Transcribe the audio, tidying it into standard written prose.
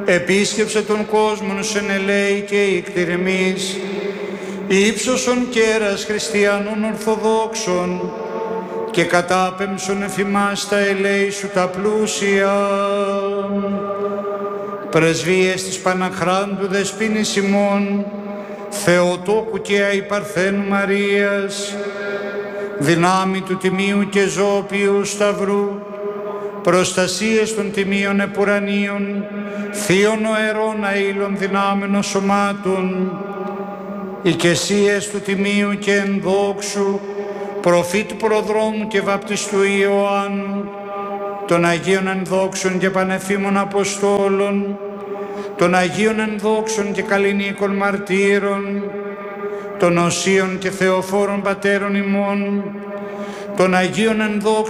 επίσκεψε τον κόσμο σεν ελέη και ικτηρεμής, ύψωσον κέρας χριστιανών ορθοδόξων και κατάπεμψον εφημάς τα ελέη σου τα πλούσια. Πρεσβείες της Παναχράντου Δεσποίνης ημών, Θεοτόκου και Αϊπαρθένου Μαρίας, δυνάμει του Τιμίου και Ζώπιου Σταυρού, προστασίες των Τιμίων Επουρανίων, θείων οερών αήλων δυνάμενων σωμάτων, οικεσίες του Τιμίου και Ενδόξου, προφήτου Προδρόμου και Βαπτιστού Ιωάννου, των Αγίων Ενδόξων και Πανεφήμων Αποστόλων, των Αγίων Ενδόξων και Καλλινίκων Μαρτύρων, των Οσίων και Θεοφόρων Πατέρων ημών, των Αγίων Ενδόξων